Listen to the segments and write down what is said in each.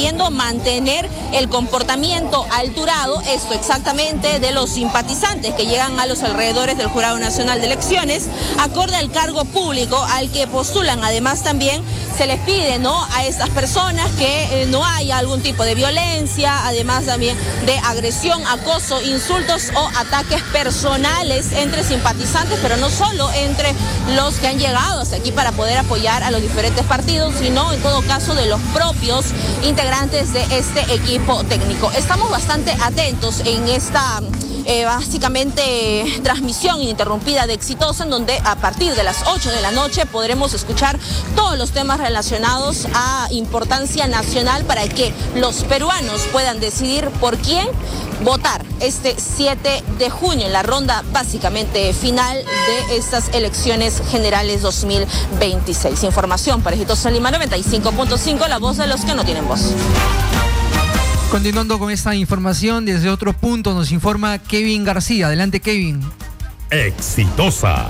pidiendo mantener el comportamiento alturado, esto exactamente de los simpatizantes que llegan a los alrededores del Jurado Nacional de Elecciones, acorde al cargo público al que postulan. Además también se les pide, ¿no?, a estas personas que no haya algún tipo de violencia, además también de agresión, acoso, insultos o ataques personales entre simpatizantes, pero no solo entre los que han llegado hasta aquí para poder apoyar a los diferentes partidos, sino en todo caso de los propios integrantes de este equipo técnico. Estamos bastante atentos en esta básicamente transmisión ininterrumpida de Exitosa, en donde a partir de las 8 de la noche podremos escuchar todos los temas relacionados a importancia nacional para que los peruanos puedan decidir por quién votar este 7 de junio en la ronda básicamente final de estas elecciones generales 2026. Información para Exitosa Lima 95.5, la voz de los que no tienen voz. Continuando con esta información, desde otro punto nos informa Kevin García. Adelante, Kevin. Exitosa.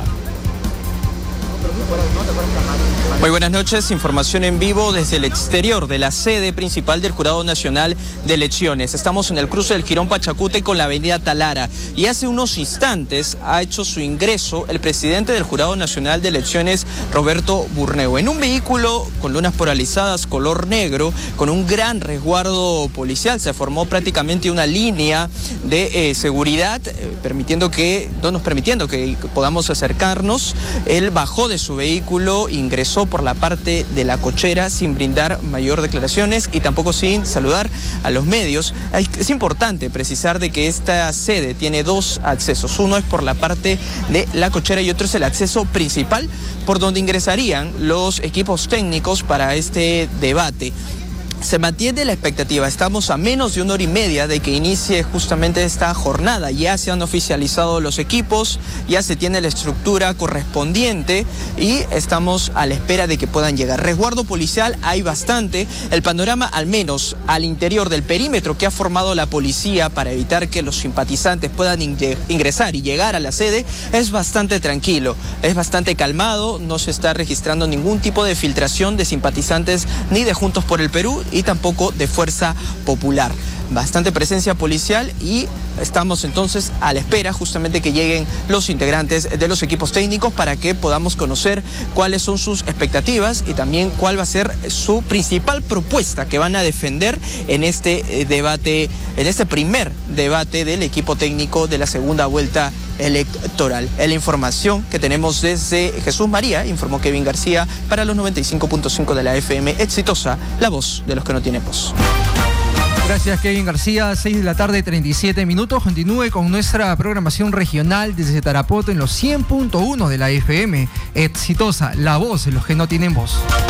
Muy buenas noches, información en vivo desde el exterior de la sede principal del Jurado Nacional de Elecciones. Estamos en el cruce del Jirón Pachacute con la avenida Talara y hace unos instantes ha hecho su ingreso el presidente del Jurado Nacional de Elecciones, Roberto Burneo, en un vehículo con lunas polarizadas color negro, con un gran resguardo policial. Se formó prácticamente una línea de seguridad, permitiendo que podamos acercarnos. Él bajó de su vehículo, ingresó por la parte de la cochera sin brindar mayor declaraciones y tampoco sin saludar a los medios. Es importante precisar de que esta sede tiene dos accesos. Uno es por la parte de la cochera y otro es el acceso principal por donde ingresarían los equipos técnicos para este debate. Se mantiene la expectativa, estamos a menos de 1 hora y media de que inicie justamente esta jornada. Ya se han oficializado los equipos, ya se tiene la estructura correspondiente y estamos a la espera de que puedan llegar. Resguardo policial hay bastante, el panorama al menos al interior del perímetro que ha formado la policía para evitar que los simpatizantes puedan ingresar y llegar a la sede es bastante tranquilo, es bastante calmado, no se está registrando ningún tipo de filtración de simpatizantes ni de Juntos por el Perú y tampoco de Fuerza Popular. Bastante presencia policial y estamos entonces a la espera justamente que lleguen los integrantes de los equipos técnicos para que podamos conocer cuáles son sus expectativas y también cuál va a ser su principal propuesta que van a defender en este debate, en este primer debate del equipo técnico de la segunda vuelta electoral. Es la información que tenemos desde Jesús María, informó Kevin García para los 95.5 de la FM Exitosa, la voz de los que no tienen voz. Gracias, Kevin García. 6 de la tarde, 37 minutos. Continúe con nuestra programación regional desde Tarapoto en los 100.1 de la FM. Exitosa, la voz de los que no tienen voz.